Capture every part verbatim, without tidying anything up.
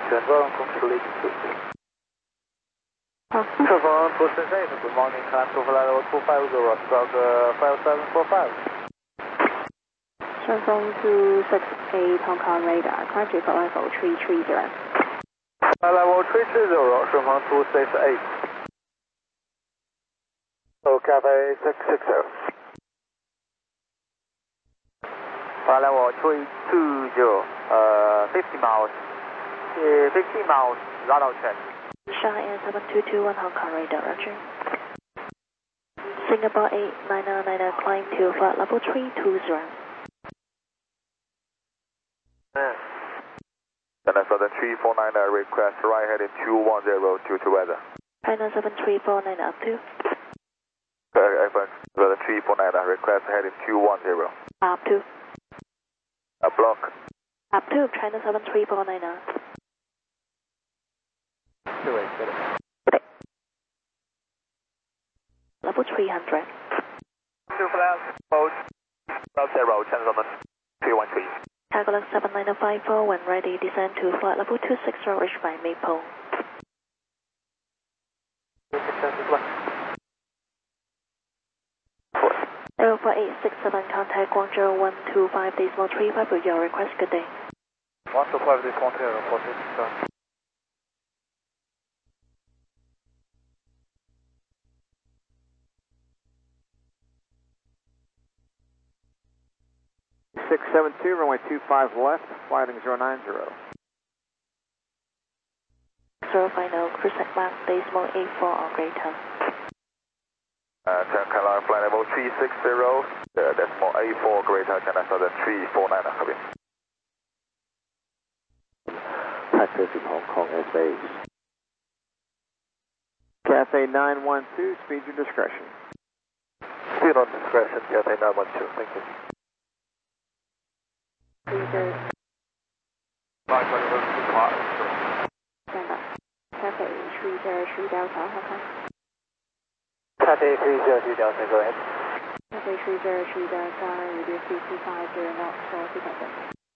Trevor, complete. Trevor, Boston eight, good morning, climb to flight level two five zero, stroke uh, five seven four five. Transform to six eight Hong Kong radar, climb to flight level three three zero. Flight level three three zero, transform to six eight. So, Cafe six six zero. Flight level three two zero, uh, fifty miles, uh, fifty miles, radar check. Shy Air seven two two one Hong Kong radar, roger. Singapore eight nine nine nine, climb to flight level three two zero. China seven three four nine, request right heading two one zero due to weather. China seven three four nine, up to. seven three four nine, request heading two one zero. Up to. A block. Up to, China seven three four nine. Two eight zero. Level three hundred. Two flaps, mode, route zero, China seven three one three. Calculus seven nine five four, when ready, descend to flight level two six zero, reach by Maple. zero four eight six seven, contact Guangzhou one two five decimal three five with your request, good day. one two five decimal three, report this, sir. six seven two, runway two five left, flighting zero nine zero. zero final, cruise at Mach decimal eight four or greater. Uh, China flight level three six zero, uh, decimal eight four greater, China seven three four nine, copy. Pacific Hong Kong airspace. Cathay nine one two, speed your discretion. Speed on discretion, Cathay nine one two, thank you. Cruiser. Stand up. Cathay three zero three Delta, Hong Kong. Cathay three zero three Delta, go ahead. Cathay three zero three Delta, reduce to two five zero knots for two seconds.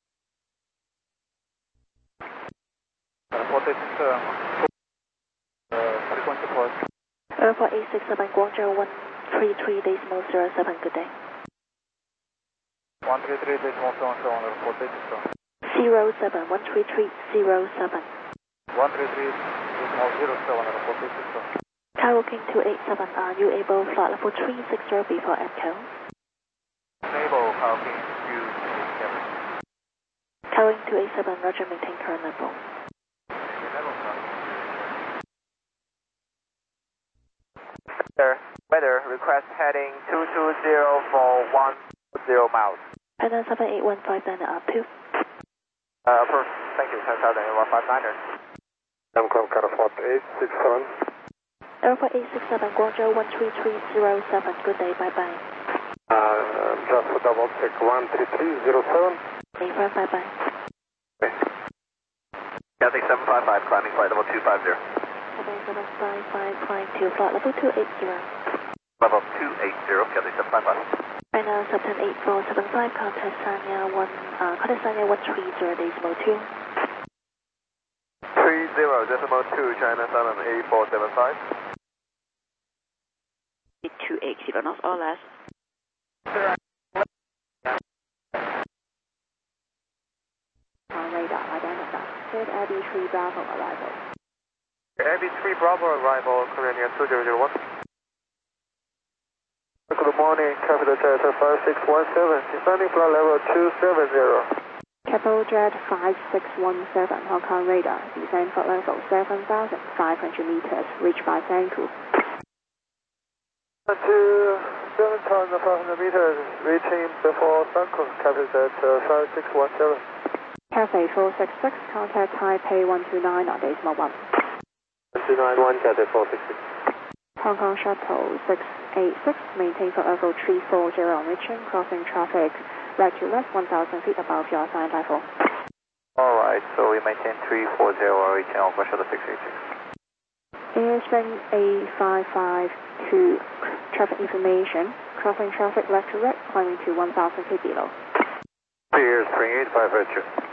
Report this, uh, frequency port. zero four eight six seven, Guangzhou one three three decimal zero seven, good day. one three three decimal seven seven, report this, sir. zero seven, one three three zero seven. one three three decimal zero seven, report this, sir. Tower King two eight seven, are you able flight level three six zero before echo? Enable Tower King two eight seven. Tower two eight seven, roger, maintain current level. Weather, weather, request heading two two zero for one zero miles. China seven eight one five nine, up to. Uh, approved. Thank you, China seven eight one five nine. I'm calling California eight six seven. zero four eight six seven, Guangzhou one three three zero seven, good day, bye bye. Uh, just for double check, one three three zero seven. eight five, bye bye. Okay. Cathay seven five five, climbing flight level two five zero. Cathay seven five five, climb to flight level two eight zero. Level two eight zero, Cathay seven five five. China seven eight four seven five, contact Sanya one, uh, contact Sanya one three zero decimal two. three zero decimal two, China seven eight four seven five. two eight zero knots or less. On radar, identify. Good Abby three Bravo arrival. Abby three Bravo arrival, Korean Air two zero zero one. Good morning, Capital Jet five six one seven, descending flight level two seven zero. Capital Jet five six one seven, Hong Kong radar, descend flight level seven thousand five hundred meters, reach by Sanku. To seven thousand five hundred meters, reaching before Sanku, Capital Jet five six one seven. Cathay four six six, contact Taipei one two nine on decimal one. one two nine one, Cathay four six six. Hong Kong Shuttle six eight six, maintain for level three four zero, reaching, crossing traffic, right to left one thousand feet above your assigned level. Alright, so we maintain three four zero, reaching over Shuttle six eight six. Airstream A five five two, traffic information, crossing traffic left to right, climbing to one thousand feet below. Airstream eight five two.